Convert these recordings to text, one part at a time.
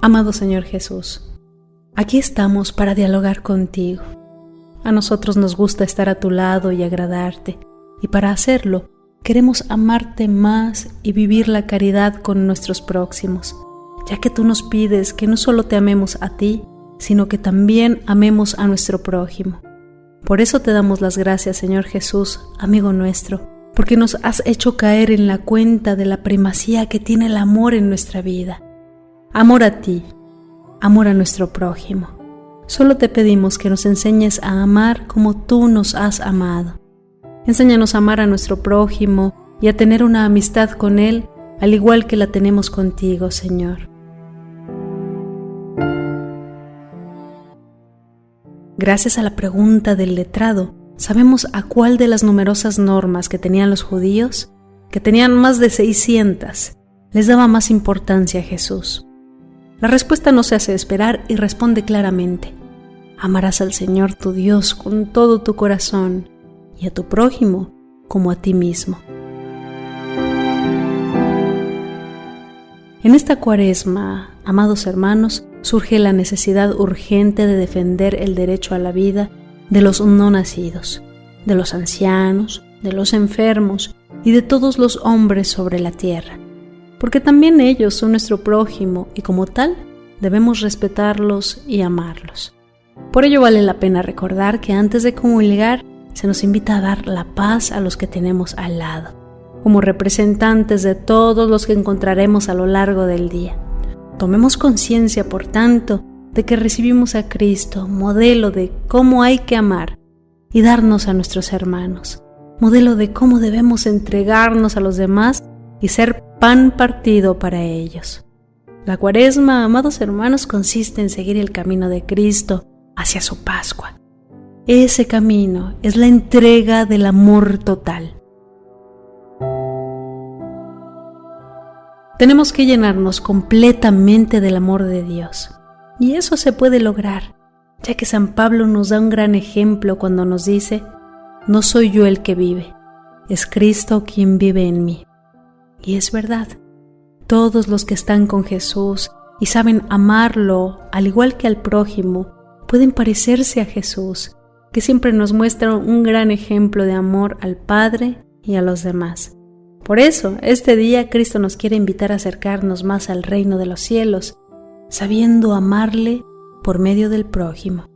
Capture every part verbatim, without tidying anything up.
Amado Señor Jesús, aquí estamos para dialogar contigo. A nosotros nos gusta estar a tu lado y agradarte, y para hacerlo queremos amarte más y vivir la caridad con nuestros próximos, ya que tú nos pides que no solo te amemos a ti, sino que también amemos a nuestro prójimo. Por eso te damos las gracias, Señor Jesús, amigo nuestro, porque nos has hecho caer en la cuenta de la primacía que tiene el amor en nuestra vida. Amor a ti, amor a nuestro prójimo. Solo te pedimos que nos enseñes a amar como tú nos has amado. Enséñanos a amar a nuestro prójimo y a tener una amistad con él, al igual que la tenemos contigo, Señor. Gracias a la pregunta del letrado, sabemos a cuál de las numerosas normas que tenían los judíos, que tenían más de seiscientas, les daba más importancia a Jesús. La respuesta no se hace esperar y responde claramente: amarás al Señor tu Dios con todo tu corazón y a tu prójimo como a ti mismo. En esta Cuaresma, amados hermanos, surge la necesidad urgente de defender el derecho a la vida de los no nacidos, de los ancianos, de los enfermos y de todos los hombres sobre la tierra, porque también ellos son nuestro prójimo y como tal debemos respetarlos y amarlos. Por ello vale la pena recordar que antes de comulgar se nos invita a dar la paz a los que tenemos al lado, como representantes de todos los que encontraremos a lo largo del día. Tomemos conciencia, por tanto, de que recibimos a Cristo, modelo de cómo hay que amar y darnos a nuestros hermanos, modelo de cómo debemos entregarnos a los demás y ser pan partido para ellos. La Cuaresma, amados hermanos, consiste en seguir el camino de Cristo hacia su Pascua. Ese camino es la entrega del amor total. Tenemos que llenarnos completamente del amor de Dios. Y eso se puede lograr, ya que San Pablo nos da un gran ejemplo cuando nos dice: no soy yo el que vive, es Cristo quien vive en mí. Y es verdad, todos los que están con Jesús y saben amarlo al igual que al prójimo, pueden parecerse a Jesús, que siempre nos muestra un gran ejemplo de amor al Padre y a los demás. Por eso, este día Cristo nos quiere invitar a acercarnos más al reino de los cielos, sabiendo amarle por medio del prójimo.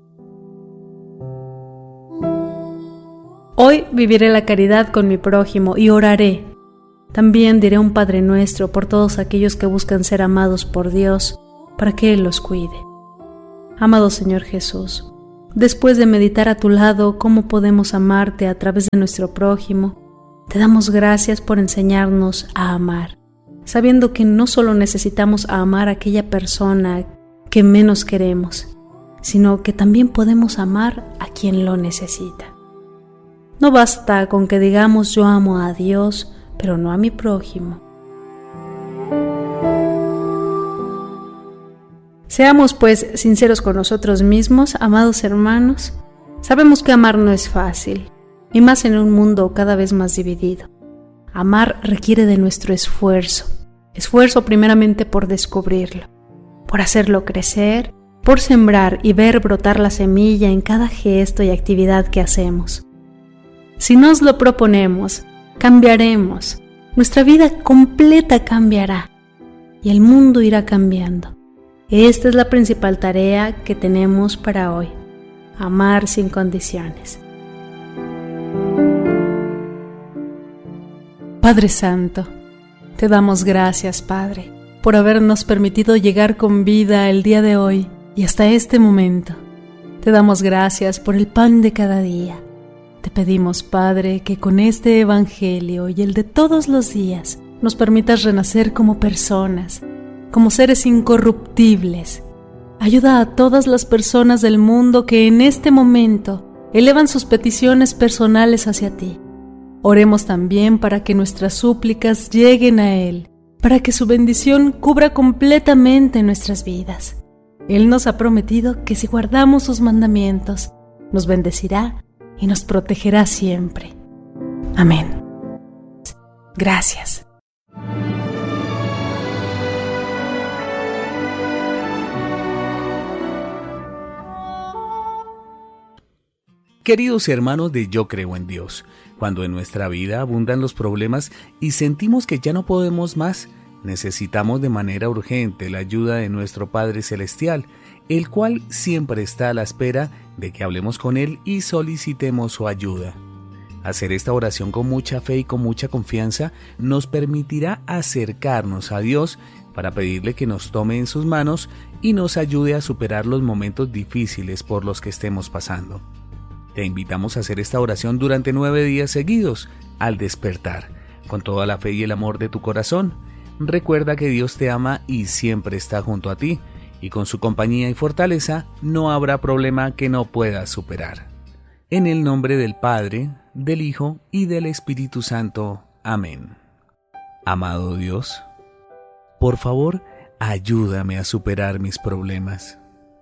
Hoy viviré la caridad con mi prójimo y oraré. También diré un Padre Nuestro por todos aquellos que buscan ser amados por Dios, para que Él los cuide. Amado Señor Jesús, después de meditar a tu lado cómo podemos amarte a través de nuestro prójimo, te damos gracias por enseñarnos a amar, sabiendo que no solo necesitamos amar a aquella persona que menos queremos, sino que también podemos amar a quien lo necesita. No basta con que digamos yo amo a Dios, pero no a mi prójimo. Seamos pues sinceros con nosotros mismos, amados hermanos. Sabemos que amar no es fácil, y más en un mundo cada vez más dividido. Amar requiere de nuestro esfuerzo, esfuerzo primeramente por descubrirlo, por hacerlo crecer, por sembrar y ver brotar la semilla en cada gesto y actividad que hacemos. Si nos lo proponemos, cambiaremos, nuestra vida completa cambiará y el mundo irá cambiando. Esta es la principal tarea que tenemos para hoy: amar sin condiciones. Padre Santo, te damos gracias, Padre, por habernos permitido llegar con vida el día de hoy y hasta este momento. Te damos gracias por el pan de cada día. Te pedimos, Padre, que con este Evangelio y el de todos los días nos permitas renacer como personas, como seres incorruptibles. Ayuda a todas las personas del mundo que en este momento elevan sus peticiones personales hacia ti. Oremos también para que nuestras súplicas lleguen a Él, para que su bendición cubra completamente nuestras vidas. Él nos ha prometido que si guardamos sus mandamientos, nos bendecirá y nos protegerá siempre. Amén. Gracias. Queridos hermanos de Yo Creo en Dios, cuando en nuestra vida abundan los problemas y sentimos que ya no podemos más, necesitamos de manera urgente la ayuda de nuestro Padre Celestial, el cual siempre está a la espera de que hablemos con Él y solicitemos su ayuda. Hacer esta oración con mucha fe y con mucha confianza nos permitirá acercarnos a Dios para pedirle que nos tome en sus manos y nos ayude a superar los momentos difíciles por los que estemos pasando. Te invitamos a hacer esta oración durante nueve días seguidos, al despertar, con toda la fe y el amor de tu corazón. Recuerda que Dios te ama y siempre está junto a ti, y con su compañía y fortaleza no habrá problema que no puedas superar. En el nombre del Padre, del Hijo y del Espíritu Santo. Amén. Amado Dios, por favor, ayúdame a superar mis problemas.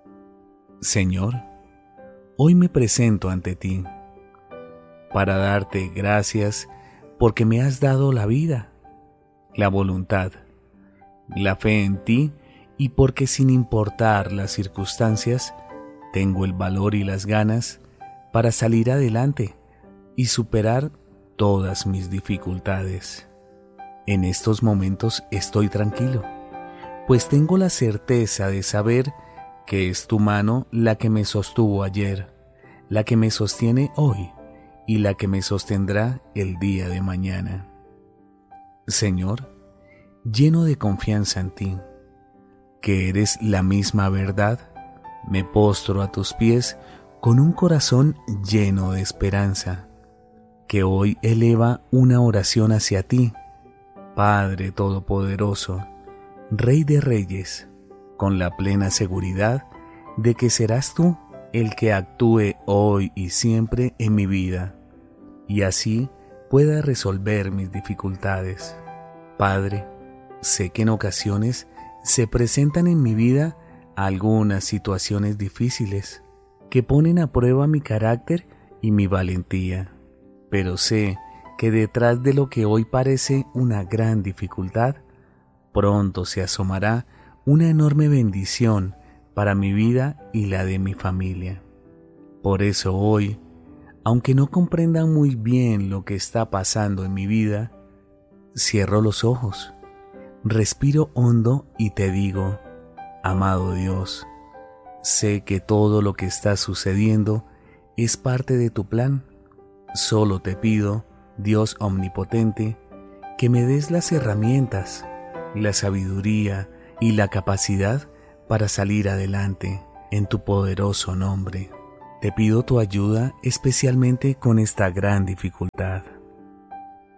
Señor, hoy me presento ante ti para darte gracias porque me has dado la vida, la voluntad, la fe en ti y porque sin importar las circunstancias, tengo el valor y las ganas para salir adelante y superar todas mis dificultades. En estos momentos estoy tranquilo, pues tengo la certeza de saber que es tu mano la que me sostuvo ayer, la que me sostiene hoy y la que me sostendrá el día de mañana. Señor, lleno de confianza en ti, que eres la misma verdad, me postro a tus pies con un corazón lleno de esperanza, que hoy eleva una oración hacia ti, Padre Todopoderoso, Rey de Reyes, con la plena seguridad de que serás tú el que actúe hoy y siempre en mi vida, y así pueda resolver mis dificultades. Padre, sé que en ocasiones se presentan en mi vida algunas situaciones difíciles que ponen a prueba mi carácter y mi valentía, pero sé que detrás de lo que hoy parece una gran dificultad, pronto se asomará una enorme bendición para mi vida y la de mi familia. Por eso hoy, aunque no comprenda muy bien lo que está pasando en mi vida, cierro los ojos, respiro hondo y te digo, amado Dios, sé que todo lo que está sucediendo es parte de tu plan. Solo te pido, Dios omnipotente, que me des las herramientas, la sabiduría y la capacidad para salir adelante en tu poderoso nombre. Te pido tu ayuda especialmente con esta gran dificultad.